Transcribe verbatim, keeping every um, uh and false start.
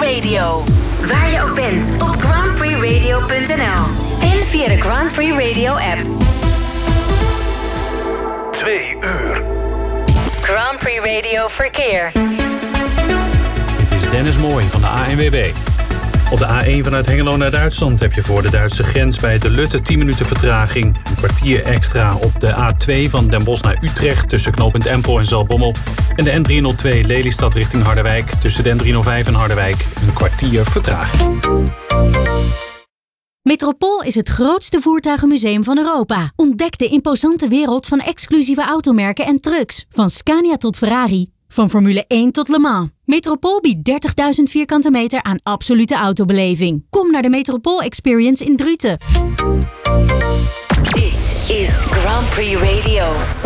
Radio. Waar je ook bent op grand prix radio punt n l en via de Grand Prix Radio app. Twee uur. Grand Prix Radio Verkeer. Dit is Dennis Mooij van de A N W B. Op de A één vanuit Hengelo naar Duitsland heb je voor de Duitse grens bij De Lutte tien minuten vertraging. Een kwartier extra op de A twee van Den Bosch naar Utrecht tussen knooppunt Empel en Zaltbommel. En de N driehonderdtwee Lelystad richting Harderwijk tussen de N driehonderdvijf en Harderwijk. Een kwartier vertraging. Metropool is het grootste voertuigenmuseum van Europa. Ontdek de imposante wereld van exclusieve automerken en trucks. Van Scania tot Ferrari. Van Formule één tot Le Mans. Metropool biedt dertigduizend vierkante meter aan absolute autobeleving. Kom naar de Metropool Experience in Druten. Dit is Grand Prix Radio.